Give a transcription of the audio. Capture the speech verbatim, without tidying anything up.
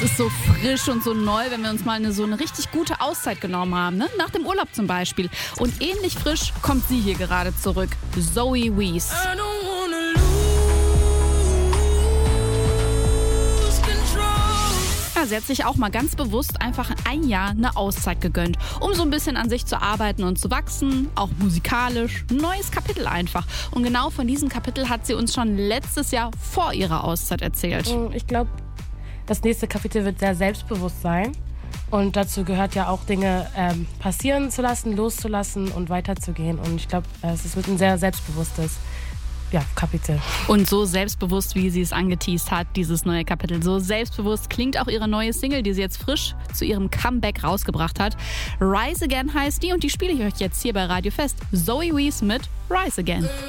Das ist so frisch und so neu, wenn wir uns mal eine, so eine richtig gute Auszeit genommen haben, ne? Nach dem Urlaub zum Beispiel. Und ähnlich frisch kommt sie hier gerade zurück, Zoe Wees. Ja, sie hat sich auch mal ganz bewusst einfach ein Jahr eine Auszeit gegönnt, um so ein bisschen an sich zu arbeiten und zu wachsen, auch musikalisch. Ein neues Kapitel einfach. Und genau von diesem Kapitel hat sie uns schon letztes Jahr vor ihrer Auszeit erzählt. Ich glaube, das nächste Kapitel wird sehr selbstbewusst sein. Und dazu gehört ja auch Dinge ähm, passieren zu lassen, loszulassen und weiterzugehen. Und ich glaube, es wird ein sehr selbstbewusstes ja, Kapitel. Und so selbstbewusst, wie sie es angeteast hat, dieses neue Kapitel. So selbstbewusst klingt auch ihre neue Single, die sie jetzt frisch zu ihrem Comeback rausgebracht hat. Rise Again heißt die und die spiele ich euch jetzt hier bei Radio Fest. Zoe Wees mit Rise Again.